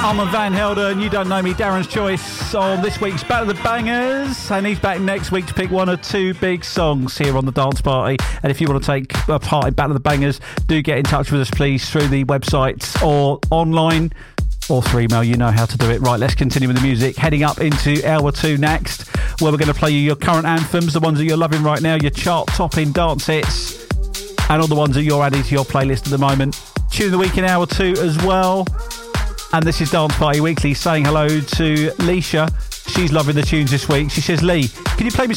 Armand Van Helden, You Don't Know Me, Darren's Choice on this week's Battle of the Bangers, and he's back next week to pick one or two big songs here on the Dance Party. And if you want to take part in Battle of the Bangers, do get in touch with us please through the website or online or through email. You know how to do it. Right, let's continue with the music, heading up into hour 2 next, where we're going to play you your current anthems, the ones that you're loving right now, your chart topping dance hits, and all the ones that you're adding to your playlist at the moment. Tune of the week in hour 2 as well. And this is Dance Party Weekly saying hello to Leisha. She's loving the tunes this week. She says, Lee, can you play me